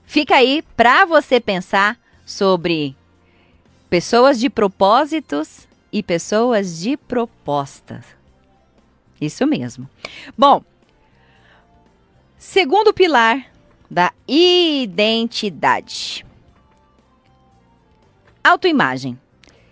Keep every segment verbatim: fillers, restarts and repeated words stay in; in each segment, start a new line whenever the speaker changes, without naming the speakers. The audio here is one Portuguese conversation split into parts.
fica aí para você pensar sobre pessoas de propósitos e pessoas de propostas. Isso mesmo. Bom, segundo pilar da identidade. Autoimagem.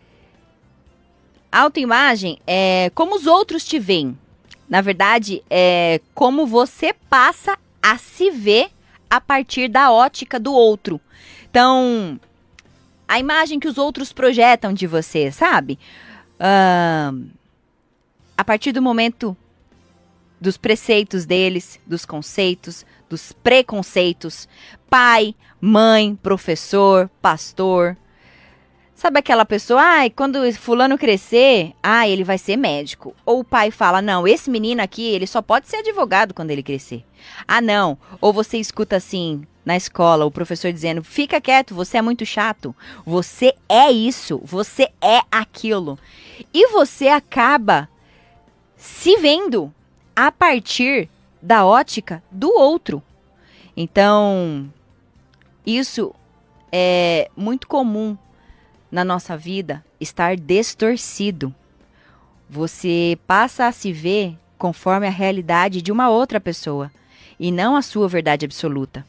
Autoimagem é como os outros te veem. Na verdade, é como você passa a se ver a partir da ótica do outro. Então, a imagem que os outros projetam de você, sabe? Uh, a partir do momento dos preceitos deles, dos conceitos, dos preconceitos. Pai, mãe, professor, pastor. Sabe aquela pessoa, ai, ah, quando fulano crescer, ah, ele vai ser médico. Ou o pai fala, não, esse menino aqui, ele só pode ser advogado quando ele crescer. Ah, não. Ou você escuta assim, na escola, o professor dizendo, fica quieto, você é muito chato. Você é isso, você é aquilo. E você acaba se vendo a partir da ótica do outro. Então, isso é muito comum na nossa vida, estar distorcido. Você passa a se ver conforme a realidade de uma outra pessoa e não a sua verdade absoluta.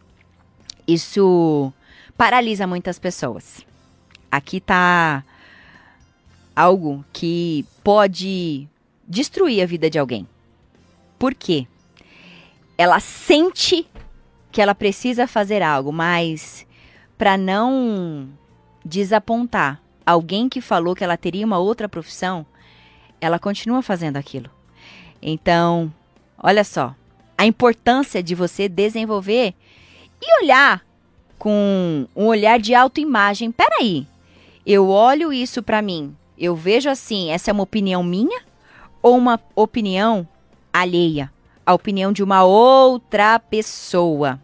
Isso paralisa muitas pessoas. Aqui está algo que pode destruir a vida de alguém. Por quê? Ela sente que ela precisa fazer algo, mas para não desapontar alguém que falou que ela teria uma outra profissão, ela continua fazendo aquilo. Então, olha só, a importância de você desenvolver e olhar com um olhar de autoimagem. Peraí, eu olho isso para mim, eu vejo assim, essa é uma opinião minha ou uma opinião alheia? A opinião de uma outra pessoa.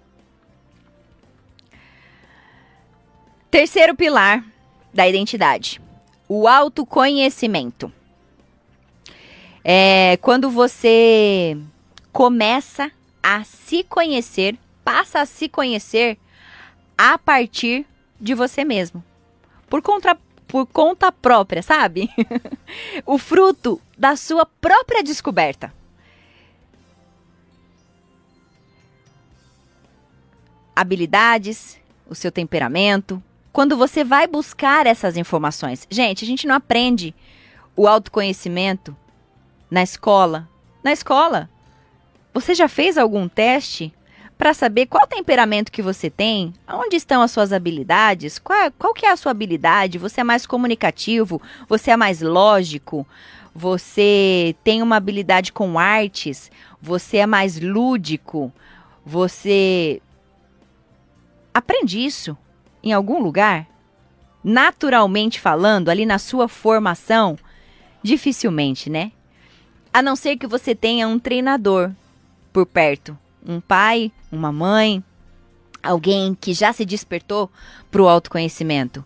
Terceiro pilar da identidade, o autoconhecimento. É quando você começa a se conhecer, passa a se conhecer a partir de você mesmo. Por conta, por conta própria, sabe? O fruto da sua própria descoberta. Habilidades, o seu temperamento. Quando você vai buscar essas informações. Gente, a gente não aprende o autoconhecimento na escola. Na escola, você já fez algum teste para saber qual temperamento que você tem? Onde estão as suas habilidades? Qual, qual que é a sua habilidade? Você é mais comunicativo? Você é mais lógico? Você tem uma habilidade com artes? Você é mais lúdico? Você aprende isso em algum lugar? Naturalmente falando, ali na sua formação? Dificilmente, né? A não ser que você tenha um treinador por perto. Um pai, uma mãe, alguém que já se despertou para o autoconhecimento.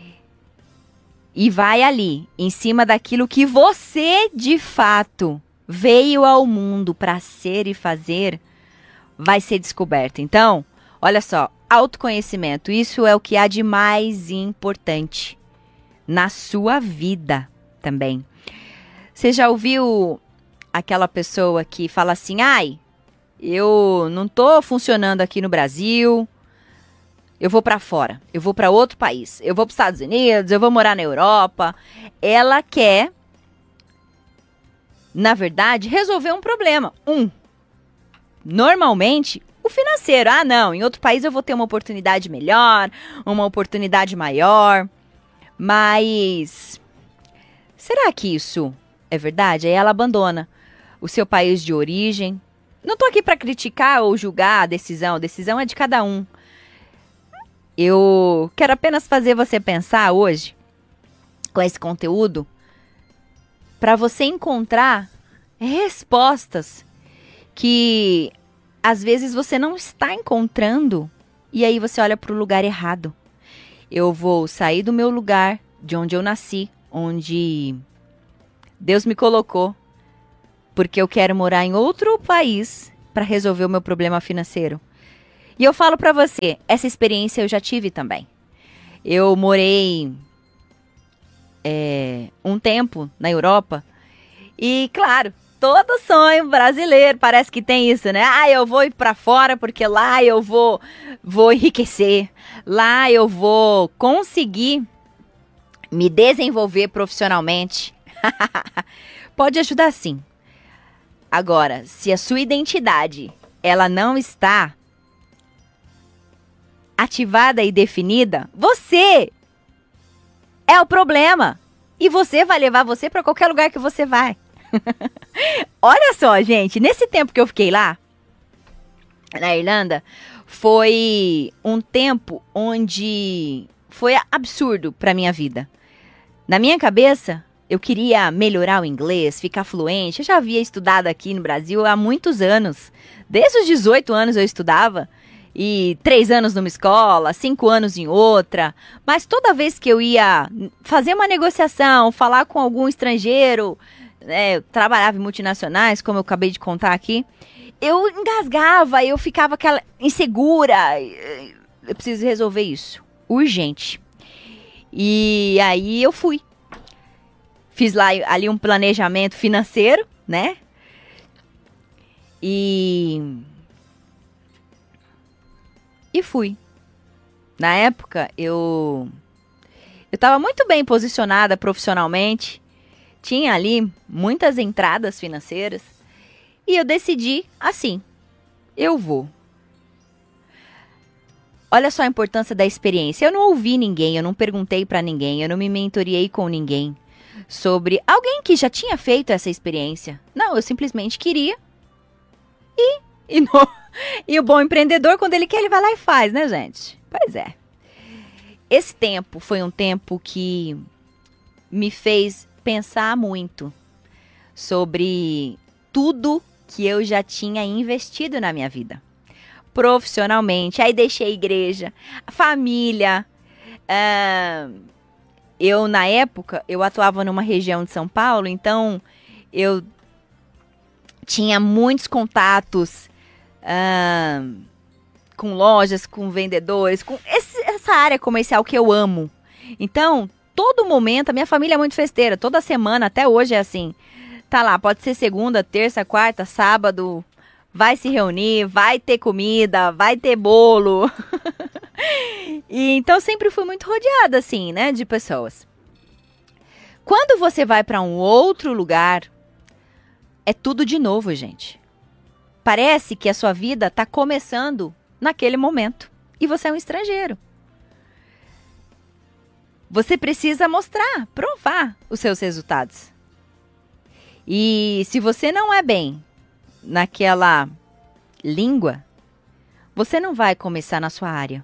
E vai ali, em cima daquilo que você, de fato, veio ao mundo para ser e fazer, vai ser descoberto. Então, olha só, autoconhecimento, isso é o que há de mais importante na sua vida também. Você já ouviu aquela pessoa que fala assim, ai, eu não tô funcionando aqui no Brasil, eu vou para fora, eu vou para outro país, eu vou para os Estados Unidos, eu vou morar na Europa. Ela quer, na verdade, resolver um problema. Um, normalmente, o financeiro. Ah, não, em outro país eu vou ter uma oportunidade melhor, uma oportunidade maior. Mas será que isso é verdade? Aí ela abandona o seu país de origem. Não tô aqui para criticar ou julgar a decisão. A decisão é de cada um. Eu quero apenas fazer você pensar hoje, com esse conteúdo, para você encontrar respostas que às vezes você não está encontrando e aí você olha para o lugar errado. Eu vou sair do meu lugar, de onde eu nasci, onde Deus me colocou, porque eu quero morar em outro país para resolver o meu problema financeiro. E eu falo pra você, essa experiência eu já tive também. Eu morei é, um tempo na Europa e, claro, todo sonho brasileiro parece que tem isso, né? Ah, eu vou ir pra fora porque lá eu vou, vou enriquecer, lá eu vou conseguir me desenvolver profissionalmente. Pode ajudar sim. Agora, se a sua identidade ela não está ativada e definida, você é o problema. E você vai levar você para qualquer lugar que você vai. Olha só, gente, nesse tempo que eu fiquei lá, na Irlanda, foi um tempo onde foi absurdo para minha vida. Na minha cabeça, eu queria melhorar o inglês, ficar fluente. Eu já havia estudado aqui no Brasil há muitos anos. Desde os dezoito anos eu estudava. E três anos numa escola, cinco anos em outra. Mas toda vez que eu ia fazer uma negociação, falar com algum estrangeiro, né, eu trabalhava em multinacionais, como eu acabei de contar aqui, eu engasgava, eu ficava aquela insegura. Eu preciso resolver isso, urgente. E aí eu fui. Fiz lá ali um planejamento financeiro, né? E... E fui. Na época, eu... Eu estava muito bem posicionada profissionalmente. Tinha ali muitas entradas financeiras. E eu decidi assim. Eu vou. Olha só a importância da experiência. Eu não ouvi ninguém, eu não perguntei para ninguém, eu não me mentoriei com ninguém sobre alguém que já tinha feito essa experiência. Não, eu simplesmente queria. E, e, no, e o bom empreendedor, quando ele quer, ele vai lá e faz, né, gente? Pois é. Esse tempo foi um tempo que me fez pensar muito sobre tudo que eu já tinha investido na minha vida. Profissionalmente, aí deixei a igreja, a família. Uh, eu, na época, eu atuava numa região de São Paulo, então eu tinha muitos contatos uh, com lojas, com vendedores, com esse, essa área comercial que eu amo. Então, todo momento, a minha família é muito festeira, toda semana, até hoje é assim. Tá lá, pode ser segunda, terça, quarta, sábado, vai se reunir, vai ter comida, vai ter bolo. E então sempre fui muito rodeada assim, né, de pessoas. Quando você vai para um outro lugar, é tudo de novo, gente. Parece que a sua vida tá começando naquele momento e você é um estrangeiro. Você precisa mostrar, provar os seus resultados. E se você não é bem naquela língua, você não vai começar na sua área.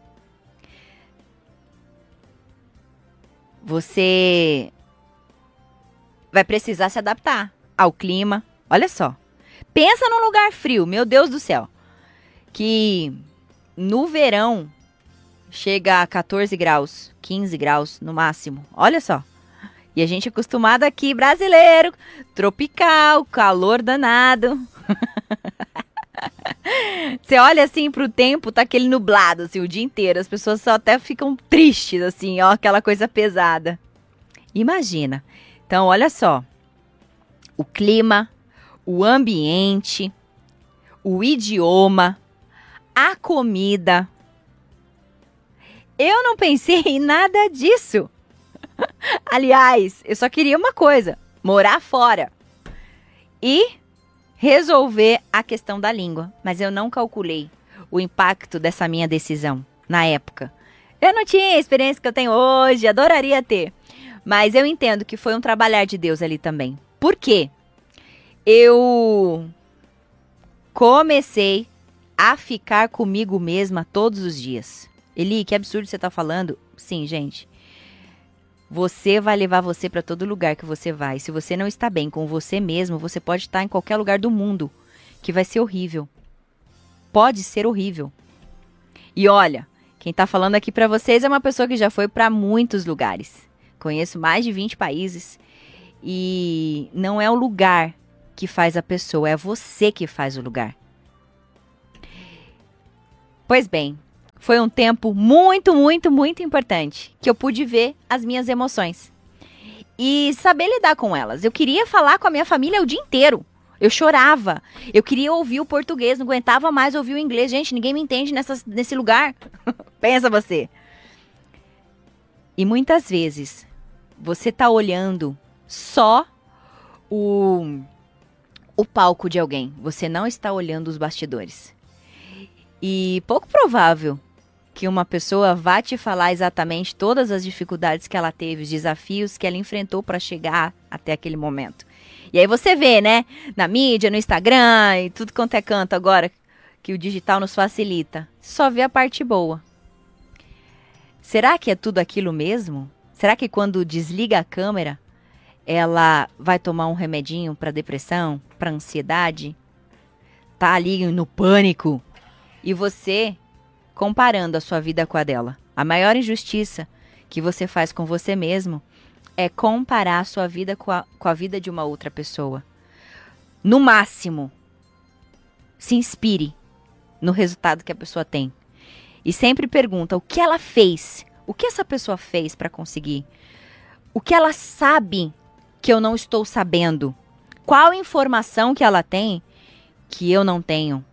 Você vai precisar se adaptar ao clima. Olha só. Pensa num lugar frio, meu Deus do céu. Que no verão chega a catorze graus, quinze graus no máximo. Olha só. E a gente é acostumado aqui, brasileiro, tropical, calor danado. Você olha assim pro tempo, tá aquele nublado assim o dia inteiro. As pessoas só até ficam tristes assim, ó, aquela coisa pesada. Imagina. Então, olha só. O clima, o ambiente, o idioma, a comida. Eu não pensei em nada disso. Aliás, eu só queria uma coisa, morar fora e resolver a questão da língua. Mas eu não calculei o impacto dessa minha decisão na época. Eu não tinha a experiência que eu tenho hoje, adoraria ter. Mas eu entendo que foi um trabalhar de Deus ali também. Por quê? Eu comecei a ficar comigo mesma todos os dias. Eli, que absurdo você tá falando. Sim, gente. Você vai levar você para todo lugar que você vai. Se você não está bem com você mesmo, você pode estar em qualquer lugar do mundo, que vai ser horrível. Pode ser horrível. E olha, quem está falando aqui para vocês é uma pessoa que já foi para muitos lugares. Conheço mais de vinte países. E não é o lugar que faz a pessoa, é você que faz o lugar. Pois bem, foi um tempo muito, muito, muito importante que eu pude ver as minhas emoções e saber lidar com elas. Eu queria falar com a minha família o dia inteiro. Eu chorava. Eu queria ouvir o português, não aguentava mais ouvir o inglês. Gente, ninguém me entende nessa, nesse lugar. Pensa você. E muitas vezes você tá olhando só o, o palco de alguém. Você não está olhando os bastidores. E pouco provável que uma pessoa vá te falar exatamente todas as dificuldades que ela teve, os desafios que ela enfrentou para chegar até aquele momento. E aí você vê, né, na mídia, no Instagram e tudo quanto é canto agora que o digital nos facilita. Só vê a parte boa. Será que é tudo aquilo mesmo? Será que quando desliga a câmera, ela vai tomar um remedinho para depressão, para ansiedade? Tá ali no pânico. E você comparando a sua vida com a dela. A maior injustiça que você faz com você mesmo é comparar a sua vida com a, com a vida de uma outra pessoa. No máximo, se inspire no resultado que a pessoa tem. E sempre pergunta o que ela fez, o que essa pessoa fez para conseguir, o que ela sabe que eu não estou sabendo, qual informação que ela tem que eu não tenho.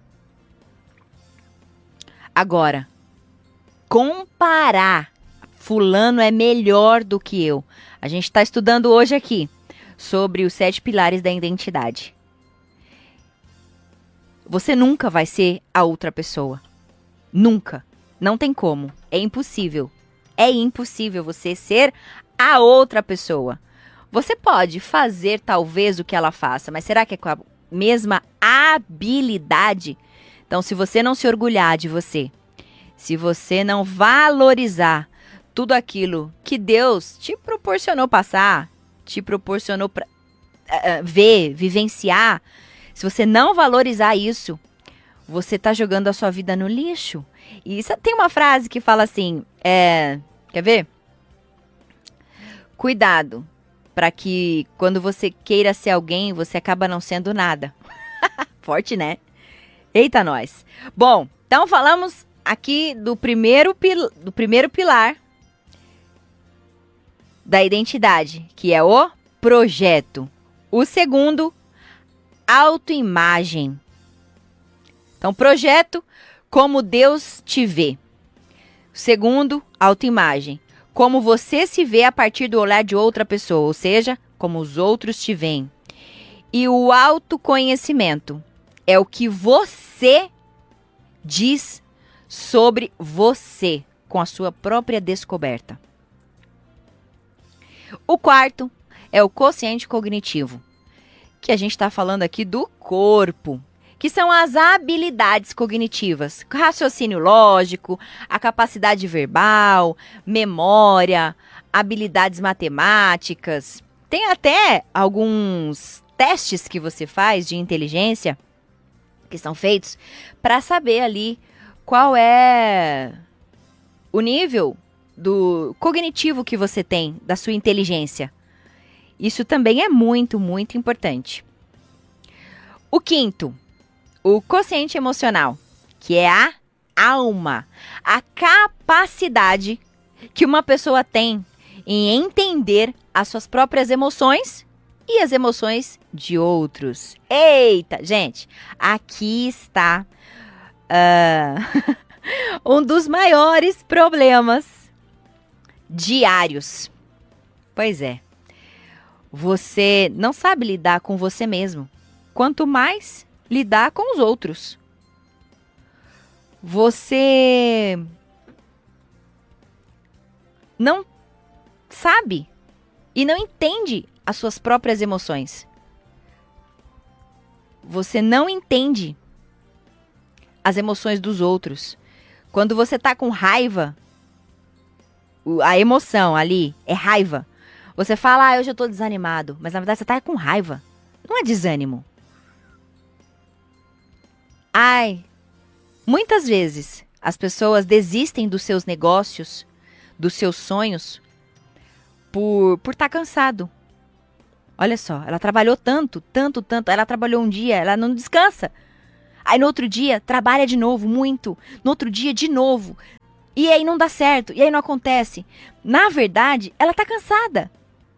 Agora, comparar, fulano é melhor do que eu. A gente está estudando hoje aqui sobre os sete pilares da identidade. Você nunca vai ser a outra pessoa. Nunca. Não tem como. É impossível. É impossível você ser a outra pessoa. Você pode fazer talvez o que ela faça, mas será que é com a mesma habilidade? Então, se você não se orgulhar de você, se você não valorizar tudo aquilo que Deus te proporcionou passar, te proporcionou pra, uh, ver, vivenciar, se você não valorizar isso, você está jogando a sua vida no lixo. E isso, tem uma frase que fala assim, é, quer ver? Cuidado, para que quando você queira ser alguém, você acaba não sendo nada. Forte, né? Eita, nós. Bom, então falamos aqui do primeiro, pil- do primeiro pilar da identidade, que é o projeto. O segundo, autoimagem. Então, projeto, como Deus te vê. O segundo, autoimagem. Como você se vê a partir do olhar de outra pessoa, ou seja, como os outros te veem. E o autoconhecimento é o que você diz sobre você, com a sua própria descoberta. O quarto é o quociente cognitivo, que a gente está falando aqui do corpo, que são as habilidades cognitivas, raciocínio lógico, a capacidade verbal, memória, habilidades matemáticas. Tem até alguns testes que você faz de inteligência que são feitos para saber ali qual é o nível do cognitivo que você tem, da sua inteligência. Isso também é muito, muito importante. O quinto, o quociente emocional, que é a alma, a capacidade que uma pessoa tem em entender as suas próprias emoções e as emoções de outros. Eita, gente, aqui está uh, um dos maiores problemas diários. Pois é, você não sabe lidar com você mesmo, quanto mais lidar com os outros. Você não sabe e não entende as suas próprias emoções. Você não entende as emoções dos outros. Quando você está com raiva, a emoção ali é raiva. Você fala, ah, hoje eu estou desanimado. Mas na verdade você está com raiva. Não é desânimo. Ai, muitas vezes as pessoas desistem dos seus negócios, dos seus sonhos, por por estar cansado. Olha só, ela trabalhou tanto, tanto, tanto. Ela trabalhou um dia, ela não descansa. Aí no outro dia, trabalha de novo, muito. No outro dia, de novo. E aí não dá certo, e aí não acontece. Na verdade, ela tá cansada.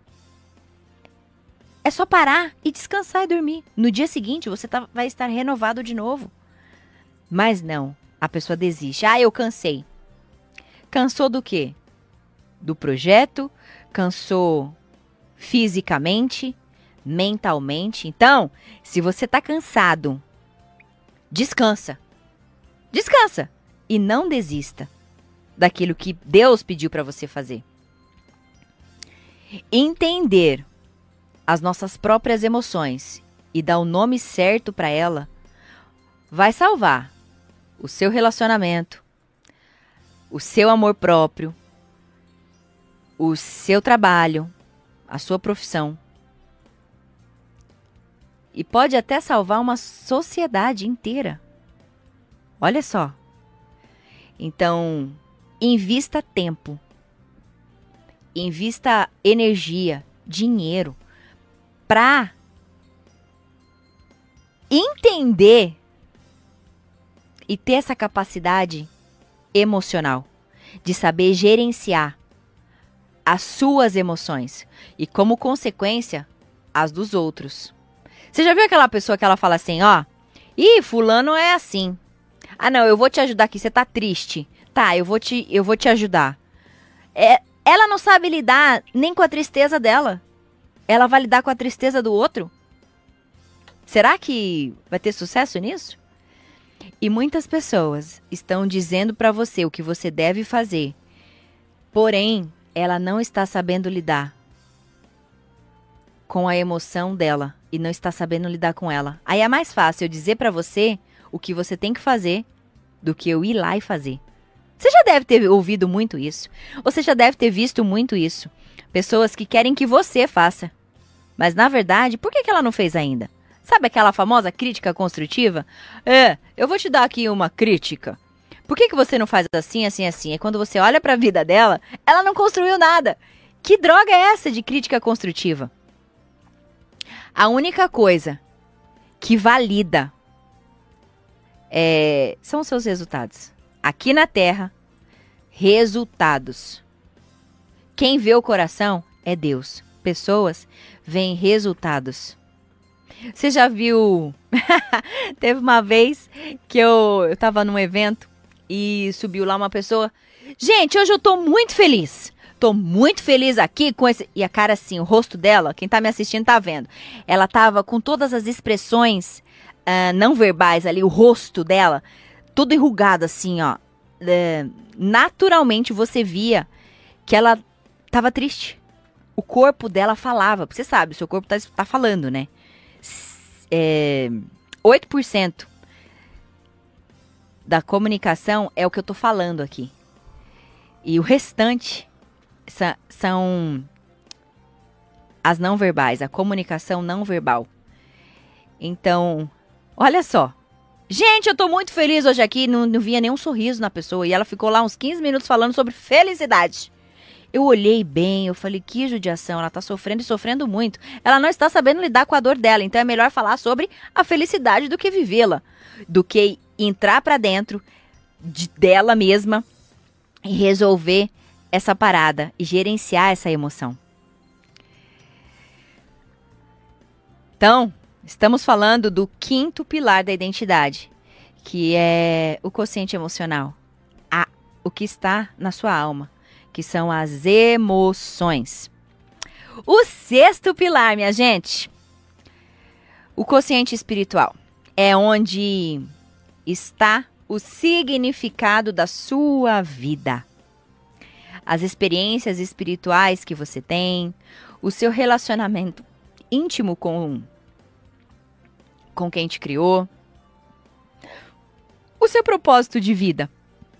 É só parar e descansar e dormir. No dia seguinte, você tá, vai estar renovado de novo. Mas não, a pessoa desiste. Ah, eu cansei. Cansou do quê? Do projeto, cansou fisicamente, mentalmente. Então, se você tá cansado, descansa. Descansa e não desista daquilo que Deus pediu para você fazer. Entender as nossas próprias emoções e dar o nome certo para ela vai salvar o seu relacionamento, o seu amor próprio, o seu trabalho, a sua profissão. E pode até salvar uma sociedade inteira. Olha só. Então, invista tempo, invista energia, dinheiro para entender e ter essa capacidade emocional de saber gerenciar as suas emoções e, como consequência, as dos outros. Você já viu aquela pessoa que ela fala assim, ó, ih, fulano é assim. Ah, não, eu vou te ajudar aqui, você tá triste. Tá, eu vou te, eu vou te ajudar. É, ela não sabe lidar nem com a tristeza dela. Ela vai lidar com a tristeza do outro? Será que vai ter sucesso nisso? E muitas pessoas estão dizendo para você o que você deve fazer. Porém, ela não está sabendo lidar com a emoção dela e não está sabendo lidar com ela. Aí é mais fácil eu dizer para você o que você tem que fazer do que eu ir lá e fazer. Você já deve ter ouvido muito isso. Você já deve ter visto muito isso. Pessoas que querem que você faça. Mas, na verdade, por que que ela não fez ainda? Sabe aquela famosa crítica construtiva? É, eu vou te dar aqui uma crítica. Por que que você não faz assim, assim, assim? E quando você olha para a vida dela, ela não construiu nada. Que droga é essa de crítica construtiva? A única coisa que valida é, são os seus resultados. Aqui na Terra, resultados. Quem vê o coração é Deus. Pessoas veem resultados. Você já viu? Teve uma vez que eu, eu tava num evento e subiu lá uma pessoa. Gente, hoje eu tô muito feliz. Tô muito feliz aqui com esse... E a cara assim, o rosto dela, quem tá me assistindo tá vendo. Ela tava com todas as expressões uh, não verbais ali, o rosto dela, tudo enrugado assim, ó. Uh, naturalmente você via que ela tava triste. O corpo dela falava. Você sabe, o seu corpo tá, tá falando, né? É, oito por cento da comunicação é o que eu tô falando aqui. E o restante sa- são as não verbais, a comunicação não verbal. Então, olha só. Gente, eu tô muito feliz hoje aqui. Não, não via nenhum sorriso na pessoa. E ela ficou lá uns quinze minutos falando sobre felicidade. Eu olhei bem, eu falei, que judiação, ela tá sofrendo e sofrendo muito. Ela não está sabendo lidar com a dor dela, então é melhor falar sobre a felicidade do que vivê-la. Do que entrar pra dentro de, dela mesma e resolver essa parada e gerenciar essa emoção. Então, estamos falando do quinto pilar da identidade, que é o quociente emocional, a, o que está na sua alma, que são as emoções. O sexto pilar, minha gente, o quociente espiritual, é onde está o significado da sua vida. As experiências espirituais que você tem, o seu relacionamento íntimo com, com quem te criou, o seu propósito de vida.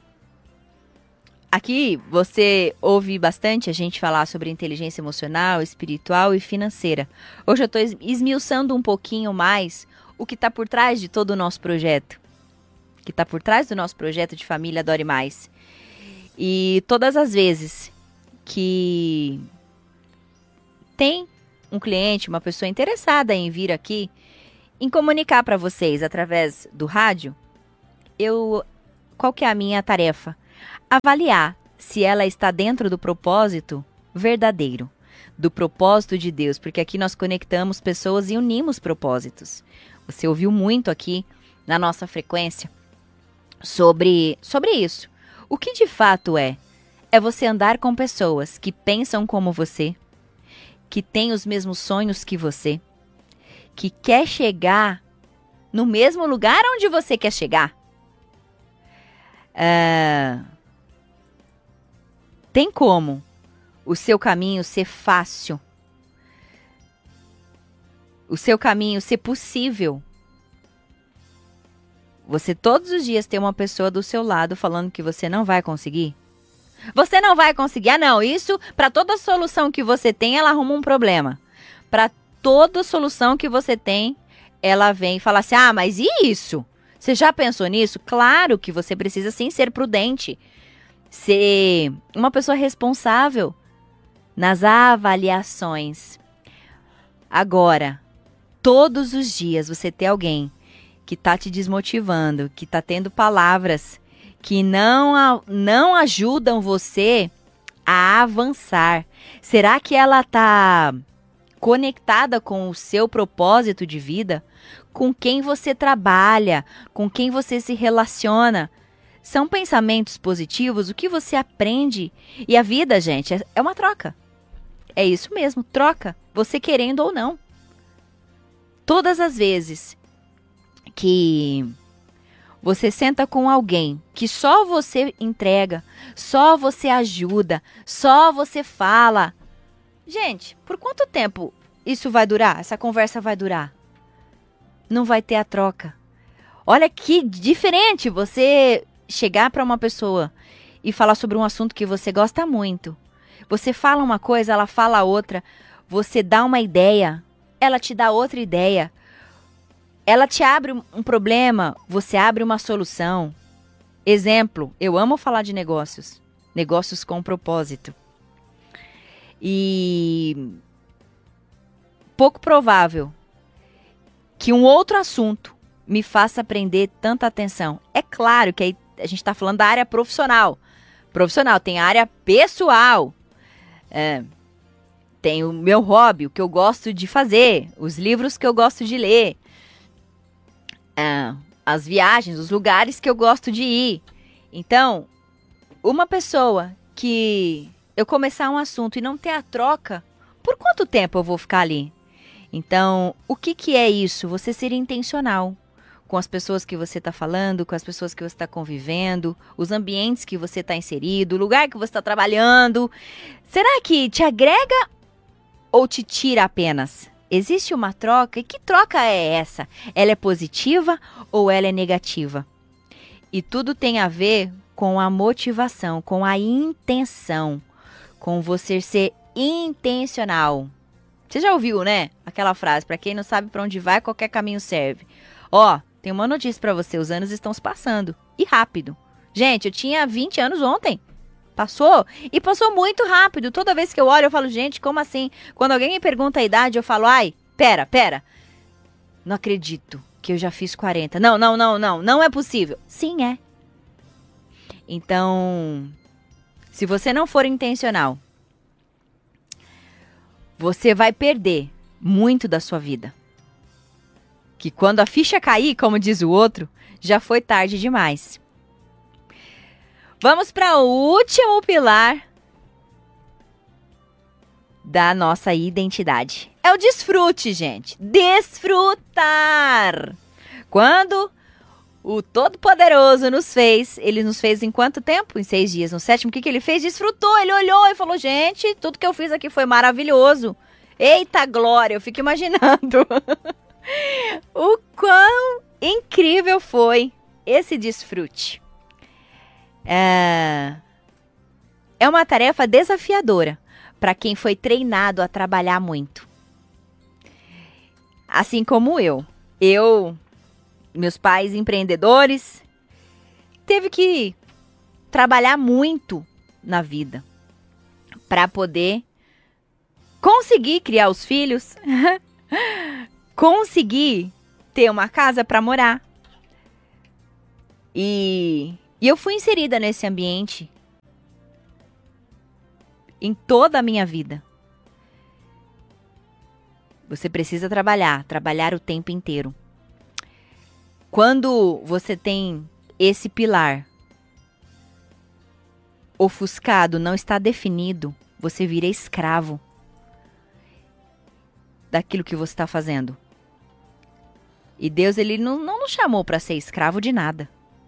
Aqui você ouve bastante a gente falar sobre inteligência emocional, espiritual e financeira. Hoje eu estou esmiuçando um pouquinho mais o que está por trás de todo o nosso projeto. O que está por trás do nosso projeto de Família Adore Mais. E todas as vezes que tem um cliente, uma pessoa interessada em vir aqui em comunicar para vocês através do rádio, eu, qual que é a minha tarefa? Avaliar se ela está dentro do propósito verdadeiro, do propósito de Deus, porque aqui nós conectamos pessoas e unimos propósitos. Você ouviu muito aqui na nossa frequência sobre, sobre isso. O que de fato é? É você andar com pessoas que pensam como você, que têm os mesmos sonhos que você, que quer chegar no mesmo lugar onde você quer chegar. Uh, tem como o seu caminho ser fácil, o seu caminho ser possível. Você todos os dias ter uma pessoa do seu lado falando que você não vai conseguir? Você não vai conseguir. Ah, não, isso, para toda solução que você tem, ela arruma um problema. Para toda solução que você tem, ela vem e fala assim, ah, mas e isso? Você já pensou nisso? Claro que você precisa sim ser prudente, ser uma pessoa responsável nas avaliações. Agora, todos os dias você ter alguém que está te desmotivando, que está tendo palavras que não, não ajudam você a avançar. Será que ela está conectada com o seu propósito de vida? Com quem você trabalha? Com quem você se relaciona? São pensamentos positivos? O que você aprende? E a vida, gente, é, é uma troca. É isso mesmo, troca. Você querendo ou não. Todas as vezes que você senta com alguém que só você entrega, só você ajuda, só você fala. Gente, por quanto tempo isso vai durar? Essa conversa vai durar? Não vai ter a troca. Olha que diferente você chegar para uma pessoa e falar sobre um assunto que você gosta muito. Você fala uma coisa, ela fala outra. Você dá uma ideia, ela te dá outra ideia. Ela te abre um problema, você abre uma solução. Exemplo, eu amo falar de negócios. Negócios com propósito. E pouco provável que um outro assunto me faça prender tanta atenção. É claro que aí a gente está falando da área profissional. Profissional, tem a área pessoal. É, tem o meu hobby, o que eu gosto de fazer, os livros que eu gosto de ler. Ah, as viagens, os lugares que eu gosto de ir. Então, uma pessoa que eu começar um assunto e não ter a troca, por quanto tempo eu vou ficar ali? Então, o que, que é isso? Você ser intencional com as pessoas que você está falando, com as pessoas que você está convivendo, os ambientes que você está inserido, o lugar que você está trabalhando. Será que te agrega ou te tira apenas? Existe uma troca? E que troca é essa? Ela é positiva ou ela é negativa? E tudo tem a ver com a motivação, com a intenção, com você ser intencional. Você já ouviu, né? Aquela frase, para quem não sabe para onde vai, qualquer caminho serve. Ó, tem uma notícia para você, os anos estão se passando. E rápido. Gente, eu tinha vinte anos ontem. Passou? E passou muito rápido. Toda vez que eu olho, eu falo, gente, como assim? Quando alguém me pergunta a idade, eu falo, ai, pera, pera. Não acredito que eu já fiz quarenta. Não, não, não, não. Não é possível. Sim, é. Então, se você não for intencional, você vai perder muito da sua vida. Que quando a ficha cair, como diz o outro, já foi tarde demais. Vamos para o último pilar da nossa identidade. É o desfrute, gente. Desfrutar. Quando o Todo-Poderoso nos fez, ele nos fez em quanto tempo? Em seis dias. No sétimo, o que, que ele fez? Desfrutou. Ele olhou e falou, gente, tudo que eu fiz aqui foi maravilhoso. Eita glória, eu fico imaginando o quão incrível foi esse desfrute. É, é uma tarefa desafiadora para quem foi treinado a trabalhar muito. Assim como eu. Eu, meus pais empreendedores, teve que trabalhar muito na vida para poder conseguir criar os filhos, conseguir ter uma casa para morar. E, e eu fui inserida nesse ambiente em toda a minha vida. Você precisa trabalhar, trabalhar o tempo inteiro. Quando você tem esse pilar ofuscado, não está definido, você vira escravo daquilo que você está fazendo. E Deus, ele não, não nos chamou para ser escravo de nada.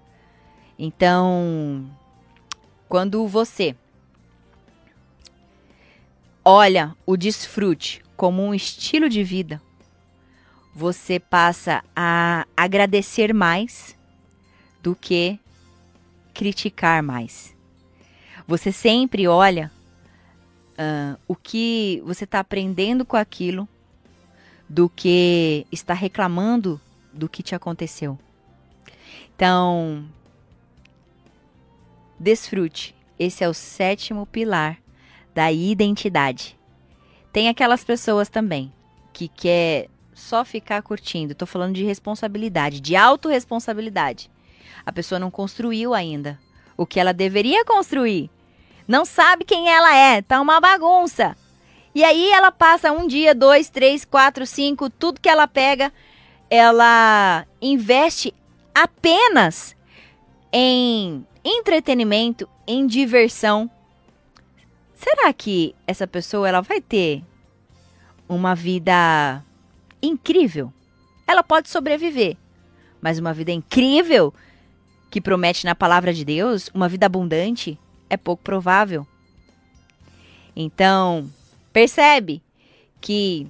Então, quando você olha o desfrute como um estilo de vida, você passa a agradecer mais do que criticar mais. Você sempre olha uh, o que você está aprendendo com aquilo do que está reclamando do que te aconteceu. Então, desfrute. Esse é o sétimo pilar da identidade. Tem aquelas pessoas também que quer só ficar curtindo. Estou falando de responsabilidade, de autorresponsabilidade. A pessoa não construiu ainda o que ela deveria construir. Não sabe quem ela é, tá uma bagunça. E aí ela passa um dia, dois, três, quatro, cinco, tudo que ela pega, ela investe apenas em entretenimento, em diversão. Será que essa pessoa ela vai ter uma vida incrível? Ela pode sobreviver, mas uma vida incrível que promete na palavra de Deus, uma vida abundante, é pouco provável. Então, percebe que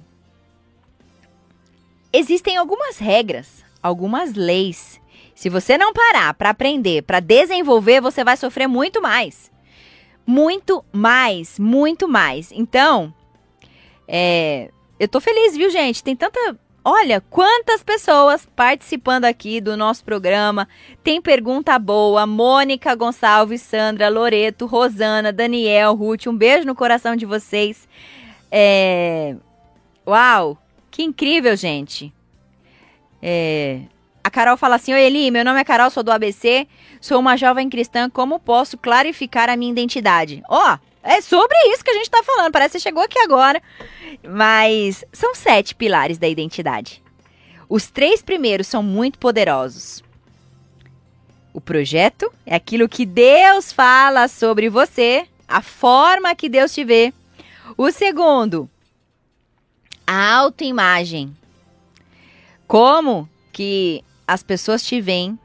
existem algumas regras, algumas leis. Se você não parar para aprender, para desenvolver, você vai sofrer muito mais. Muito mais, muito mais. Então, é, eu tô feliz, viu, gente? Tem tanta... Olha, quantas pessoas participando aqui do nosso programa. Tem pergunta boa. Mônica Gonçalves, Sandra, Loreto, Rosana, Daniel, Ruth. Um beijo no coração de vocês. É... Uau, que incrível, gente. É... A Carol fala assim: oi, Eli, meu nome é Carol, sou do A B C, sou uma jovem cristã, como posso clarificar a minha identidade? Ó, oh, é sobre isso que a gente tá falando, parece que você chegou aqui agora. Mas são sete pilares da identidade. Os três primeiros são muito poderosos. O projeto é aquilo que Deus fala sobre você, a forma que Deus te vê. O segundo, a autoimagem. Como que as pessoas te veem.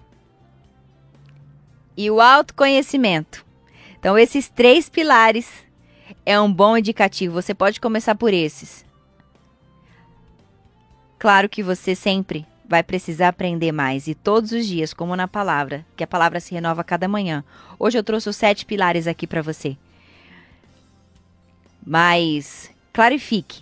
E o autoconhecimento. Então, esses três pilares é um bom indicativo. Você pode começar por esses. Claro que você sempre vai precisar aprender mais. E todos os dias, como na palavra, que a palavra se renova a cada manhã. Hoje eu trouxe os sete pilares aqui para você. Mas clarifique.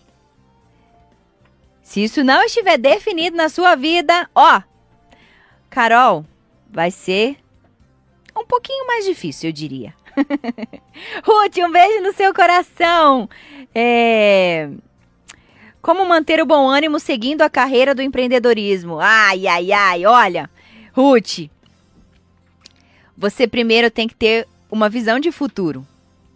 Se isso não estiver definido na sua vida, ó, Carol, vai ser um pouquinho mais difícil, eu diria. Ruth, um beijo no seu coração. É... Como manter o bom ânimo seguindo a carreira do empreendedorismo? Ai, ai, ai, olha, Ruth, você primeiro tem que ter uma visão de futuro.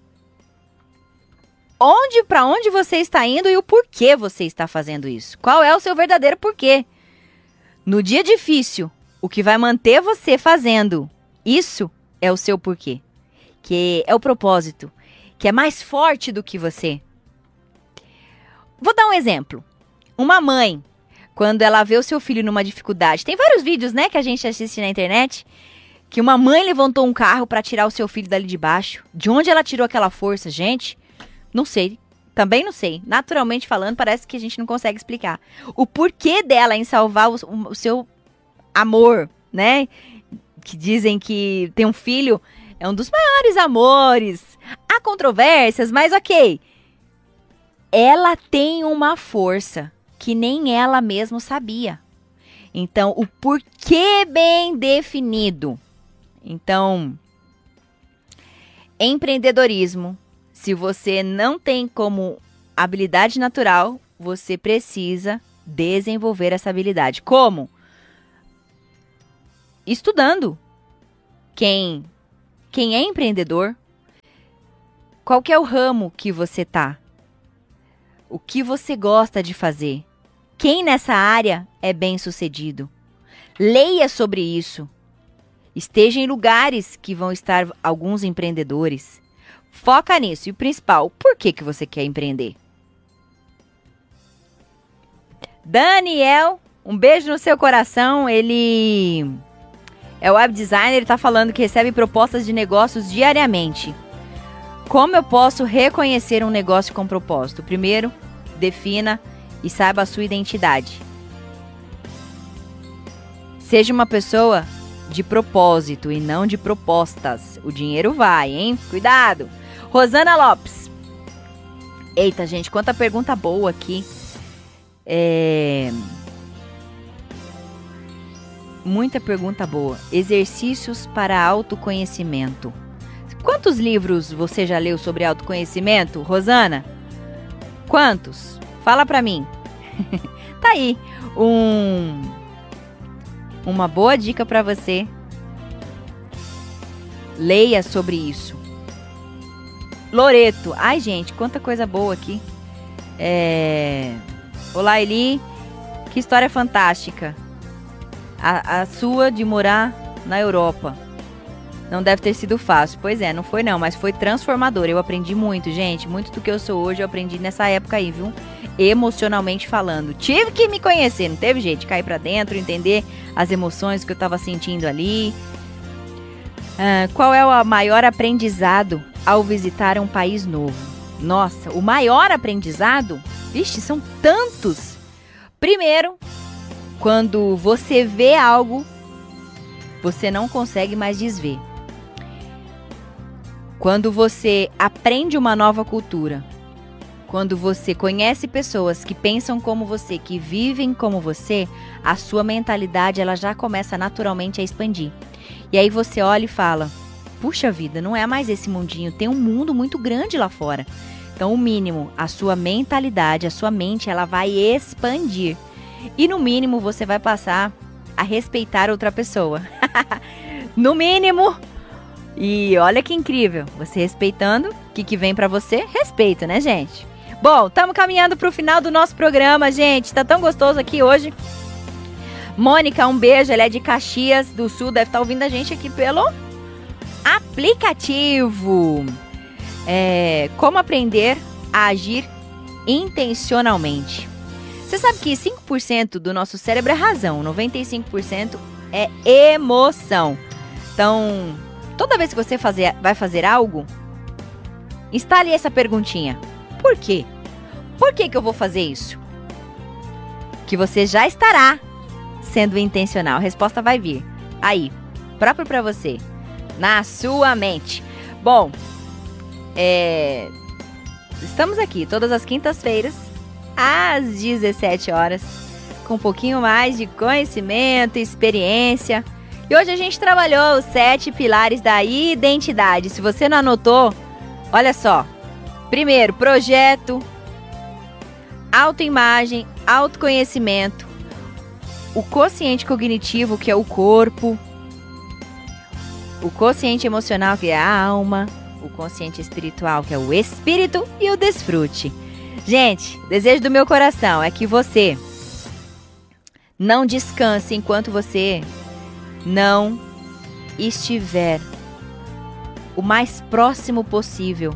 Onde, para onde você está indo e o porquê você está fazendo isso? Qual é o seu verdadeiro porquê? No dia difícil, o que vai manter você fazendo isso é o seu porquê. Que é o propósito, que é mais forte do que você. Vou dar um exemplo. Uma mãe, quando ela vê o seu filho numa dificuldade, tem vários vídeos, né, que a gente assiste na internet, que uma mãe levantou um carro para tirar o seu filho dali de baixo. De onde ela tirou aquela força, gente? Não sei, também não sei. Naturalmente falando, parece que a gente não consegue explicar. O porquê dela em salvar o, o seu amor, né? Que dizem que ter um filho é um dos maiores amores. Há controvérsias, mas ok. Ela tem uma força que nem ela mesma sabia. Então, o porquê bem definido. Então, empreendedorismo. Se você não tem como habilidade natural, você precisa desenvolver essa habilidade. Como? estudando. Quem, quem é empreendedor, qual que é o ramo que você tá? O que você gosta de fazer? Quem nessa área é bem-sucedido? Leia sobre isso. Esteja em lugares que vão estar alguns empreendedores. Foca nisso. E o principal, por que, que você quer empreender? Daniel, um beijo no seu coração. Ele é web designer, ele está falando que recebe propostas de negócios diariamente. Como eu posso reconhecer um negócio com propósito? Primeiro, defina e saiba a sua identidade. Seja uma pessoa de propósito e não de propostas. O dinheiro vai, hein? Cuidado! Rosana Lopes. Eita, gente, quanta pergunta boa aqui. É... Muita pergunta boa. Exercícios para autoconhecimento. Quantos livros você já leu sobre autoconhecimento, Rosana? Quantos? Fala pra mim. Tá aí um, uma boa dica pra você. Leia sobre isso. Loreto. Ai, gente, quanta coisa boa aqui. É... Olá, Eli. Que história fantástica. A, a sua de morar na Europa. Não deve ter sido fácil. Pois é, não foi não, mas foi transformador. Eu aprendi muito, gente. Muito do que eu sou hoje eu aprendi nessa época aí, viu? Emocionalmente falando. Tive que me conhecer, não teve jeito de cair pra dentro, entender as emoções que eu tava sentindo ali. Ah, qual é o maior aprendizado ao visitar um país novo? Nossa, o maior aprendizado? Vixe, são tantos! Primeiro, quando você vê algo, você não consegue mais desver. Quando você aprende uma nova cultura, quando você conhece pessoas que pensam como você, que vivem como você, a sua mentalidade ela já começa naturalmente a expandir. E aí você olha e fala, puxa vida, não é mais esse mundinho, tem um mundo muito grande lá fora. Então, o mínimo, a sua mentalidade, a sua mente, ela vai expandir. E no mínimo, você vai passar a respeitar outra pessoa. No mínimo. E olha que incrível. Você respeitando, o que, que vem pra você? Respeito, né, gente? Bom, estamos caminhando pro final do nosso programa, gente. Tá tão gostoso aqui hoje. Mônica, um beijo. Ela é de Caxias do Sul. Deve estar ouvindo a gente aqui pelo aplicativo. É, como aprender a agir intencionalmente. Você sabe que cinco por cento do nosso cérebro é razão, noventa e cinco por cento é emoção. Então, toda vez que você fazer, vai fazer algo, instale essa perguntinha. Por quê? Por que que eu vou fazer isso? Que você já estará sendo intencional. A resposta vai vir aí, próprio para você, na sua mente. Bom, é... estamos aqui todas as quintas-feiras, às dezessete horas, com um pouquinho mais de conhecimento e experiência. E hoje a gente trabalhou os sete pilares da identidade. Se você não anotou, olha só. Primeiro, projeto, autoimagem, autoconhecimento, o quociente cognitivo, que é o corpo, o quociente emocional, que é a alma, o consciente espiritual, que é o espírito, e o desfrute. Gente, desejo do meu coração é que você não descanse enquanto você não estiver o mais próximo possível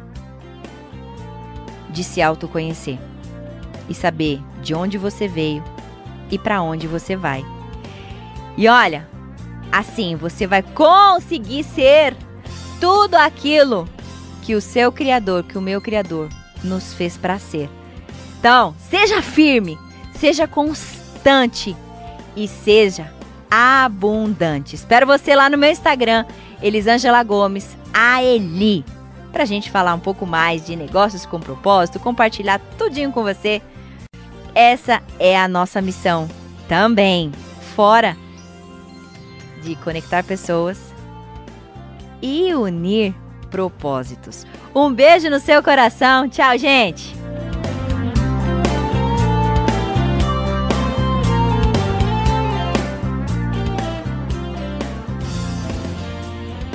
de se autoconhecer e saber de onde você veio e para onde você vai. E olha, assim você vai conseguir ser tudo aquilo que o seu Criador, que o meu Criador nos fez para ser. Então, seja firme, seja constante e seja abundante. Espero você lá no meu Instagram, Elisângela Gomes, a Eli, pra gente falar um pouco mais de negócios com propósito, compartilhar tudinho com você. Essa é a nossa missão também, fora de conectar pessoas e unir propósitos. Um beijo no seu coração. Tchau, gente!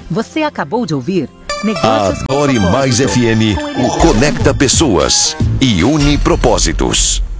Você acabou de ouvir Negócios com
Adore Mais
Propósito,
F M,
com
o
Elisângela
Conecta Pessoas e une propósitos.